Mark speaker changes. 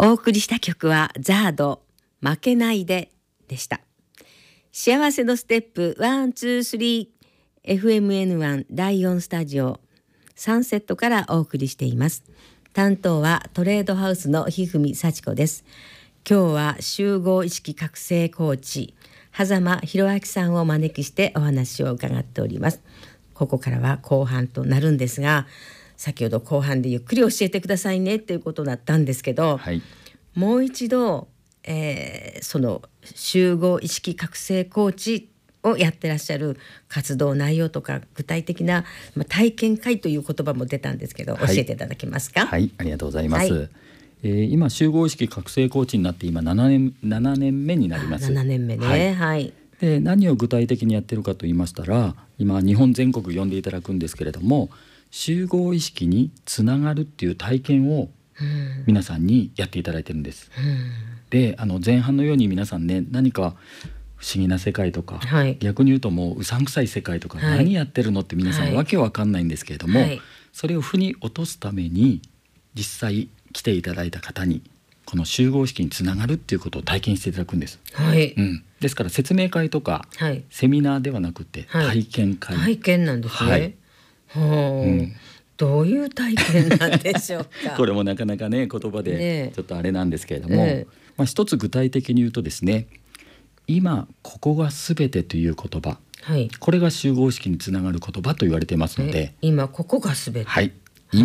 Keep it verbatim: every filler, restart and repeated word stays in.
Speaker 1: お送りした曲はザード負けないででした。幸せのステップワンツースリー エフエムエヌワン だいよんスタジオサンセットからお送りしています。担当はトレードハウスのひふみさちこです。今日は集合意識覚醒コーチ狭間博明さんをお招きしてお話を伺っております。ここからは後半となるんですが、先ほど後半でゆっくり教えてくださいねっていうことだったんですけど、
Speaker 2: はい、
Speaker 1: もう一度、えー、その集合意識覚醒コーチをやってらっしゃる活動内容とか具体的な、まあ、体験会という言葉も出たんですけど、
Speaker 2: はい、
Speaker 1: 教えていただけますか。
Speaker 2: はい、ありがとうございます。
Speaker 1: はい、
Speaker 2: えー、今集合意識覚醒コーチになって今ななねん、ななねんめになります。
Speaker 1: ななねんめね。
Speaker 2: はい、
Speaker 1: はい、
Speaker 2: で何を具体的にやってるかと言いましたら、今日本全国呼んでいただくんですけれども、集合意識につながるっていう体験を皆さんにやっていただいてるんです。
Speaker 1: うん、
Speaker 2: であの前半のように皆さんね、何か不思議な世界とか、
Speaker 1: はい、
Speaker 2: 逆に言うともううさんくさい世界とか、
Speaker 1: はい、
Speaker 2: 何やってるのって皆さん、
Speaker 1: はい、
Speaker 2: わけわかんないんですけれども、
Speaker 1: はい、
Speaker 2: それを腑に落とすために実際来ていただいた方にこの集合意識につながるっていうことを体験していただくんです。
Speaker 1: はい、
Speaker 2: うん、ですから説明会とか、
Speaker 1: はい、
Speaker 2: セミナーではなくて体験会、
Speaker 1: はい、体験なんですね。
Speaker 2: はい、
Speaker 1: ほう、うん、どういう体験なんでしょうか。
Speaker 2: これもなかなかね言葉でちょっとあれなんですけれども、
Speaker 1: ね、
Speaker 2: まあ、一つ具体的に言うとですね、今ここがすべてという言葉、はい、これが集合意識につながる言葉と言われていますので、
Speaker 1: 今ここがすべて、
Speaker 2: はい、